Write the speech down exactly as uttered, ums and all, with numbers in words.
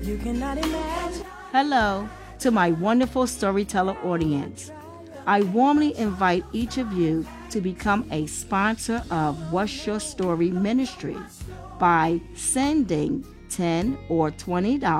You cannot imagine. Hello to my wonderful storyteller audience. I warmly invite each of you to become a sponsor of What's Your Story Ministry by sending ten dollars or twenty dollars